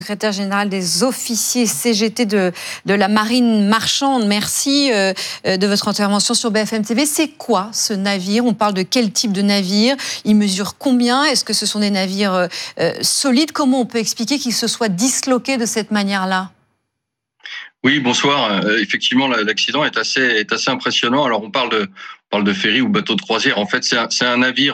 Secrétaire général des officiers CGT de la marine marchande. Merci de votre intervention sur BFM TV. C'est quoi ce navire? On parle de quel type de navire? Il mesure combien? Est-ce que ce sont des navires solides? Comment on peut expliquer qu'il se soit disloqué de cette manière-là? Oui, bonsoir. Effectivement, l'accident est assez impressionnant. Alors, on parle de ferry ou bateau de croisière. En fait, c'est un navire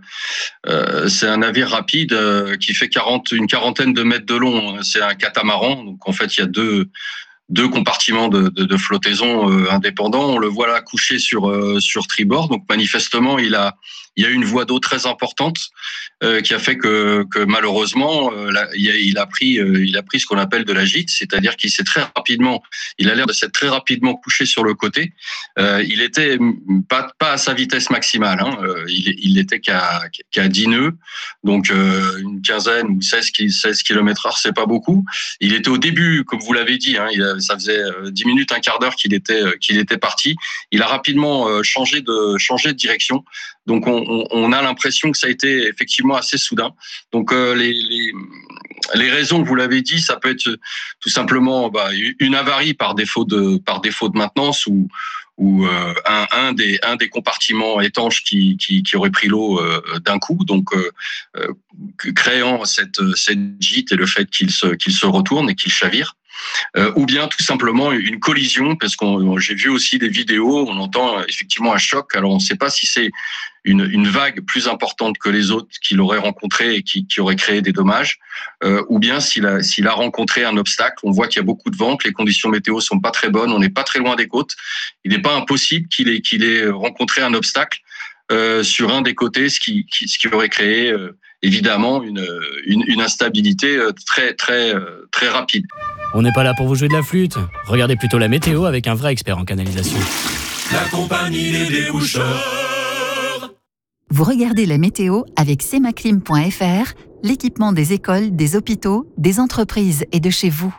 rapide qui fait une quarantaine de mètres de long. C'est un catamaran. Donc, en fait, il y a deux compartiments de flottaison indépendants. On le voit là couché sur tribord. Donc, manifestement, il y a une voie d'eau très importante qui a fait que malheureusement il a pris ce qu'on appelle de la gîte, c'est-à-dire il a l'air de s'être très rapidement couché sur le côté. Il était pas à sa vitesse maximale, hein. Il était qu'à 10 nœuds, donc une quinzaine ou 16 km/h, c'est pas beaucoup. Il était au début, comme vous l'avez dit, hein, ça faisait 10 minutes, un quart d'heure qu'il était parti. Il a rapidement changé de direction. Donc on a l'impression que ça a été effectivement assez soudain. Donc les raisons, vous l'avez dit, ça peut être tout simplement une avarie par défaut de maintenance ou un des compartiments étanches qui aurait pris l'eau d'un coup, donc créant cette gîte et le fait qu'il se retourne et qu'il chavire. Ou bien tout simplement une collision, parce que j'ai vu aussi des vidéos, on entend effectivement un choc. Alors on ne sait pas si c'est une vague plus importante que les autres qu'il aurait rencontré et qui aurait créé des dommages, ou bien s'il a rencontré un obstacle. On voit qu'il y a beaucoup de vent, que les conditions météo sont pas très bonnes, on n'est pas très loin des côtes. Il n'est pas impossible qu'il ait rencontré un obstacle sur un des côtés, ce qui aurait créé évidemment une instabilité très rapide. On n'est pas là pour vous jouer de la flûte. Regardez plutôt la météo avec un vrai expert en canalisation. La compagnie des déboucheurs. Vous regardez la météo avec semaclim.fr, l'équipement des écoles, des hôpitaux, des entreprises et de chez vous.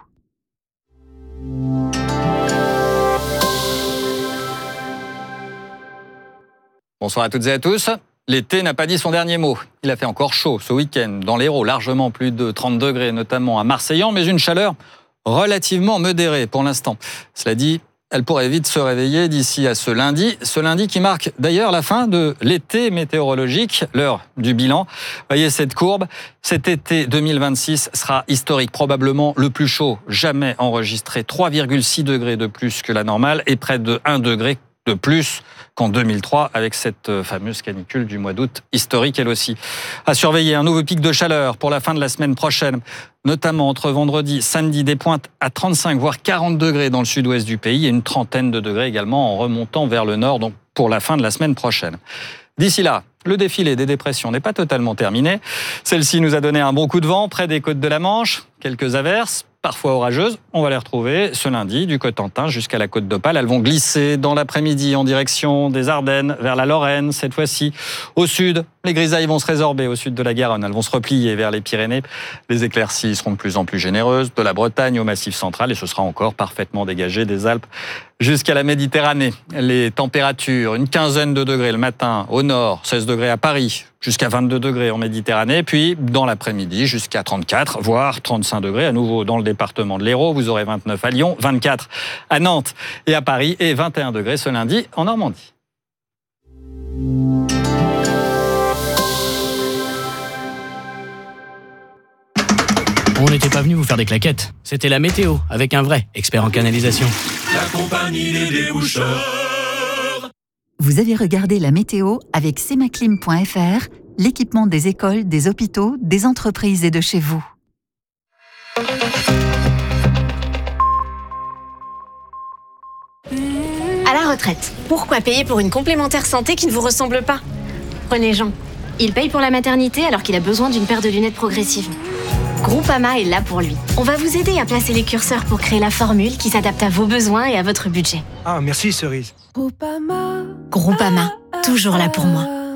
Bonsoir à toutes et à tous. L'été n'a pas dit son dernier mot. Il a fait encore chaud ce week-end dans l'Hérault, largement plus de 30 degrés, notamment à Marseillan, mais une chaleur relativement modérée pour l'instant. Cela dit, elle pourrait vite se réveiller d'ici à ce lundi qui marque d'ailleurs la fin de l'été météorologique, l'heure du bilan. Voyez cette courbe, cet été 2026 sera historique, probablement le plus chaud jamais enregistré, 3,6 degrés de plus que la normale et près de 1 degré de plus qu'en 2003 avec cette fameuse canicule du mois d'août, historique elle aussi. À surveiller un nouveau pic de chaleur pour la fin de la semaine prochaine, notamment entre vendredi, samedi, des pointes à 35 voire 40 degrés dans le sud-ouest du pays et une trentaine de degrés également en remontant vers le nord, donc pour la fin de la semaine prochaine. D'ici là, le défilé des dépressions n'est pas totalement terminé. Celle-ci nous a donné un bon coup de vent près des côtes de la Manche, quelques averses, parfois orageuses. On va les retrouver ce lundi du Cotentin jusqu'à la côte d'Opale. Elles vont glisser dans l'après-midi en direction des Ardennes, vers la Lorraine, cette fois-ci. Au sud, les grisailles vont se résorber au sud de la Garonne. Elles vont se replier vers les Pyrénées. Les éclaircies seront de plus en plus généreuses, de la Bretagne au Massif central, et ce sera encore parfaitement dégagé des Alpes jusqu'à la Méditerranée. Les températures, une quinzaine de degrés le matin au nord, 16 degrés à Paris, jusqu'à 22 degrés en Méditerranée, puis dans l'après-midi jusqu'à 34, voire 35 degrés à nouveau dans le département de l'Hérault. Vous aurez 29 à Lyon, 24 à Nantes et à Paris et 21 degrés ce lundi en Normandie. On n'était pas venu vous faire des claquettes. C'était la météo avec un vrai expert en canalisation. La compagnie des déboucheurs. Vous avez regardé la météo avec semaclim.fr, l'équipement des écoles, des hôpitaux, des entreprises et de chez vous. À la retraite, pourquoi payer pour une complémentaire santé qui ne vous ressemble pas? Prenez Jean. Il paye pour la maternité alors qu'il a besoin d'une paire de lunettes progressives. Groupama est là pour lui. On va vous aider à placer les curseurs pour créer la formule qui s'adapte à vos besoins et à votre budget. Ah, merci Cerise. Groupama, toujours là pour moi.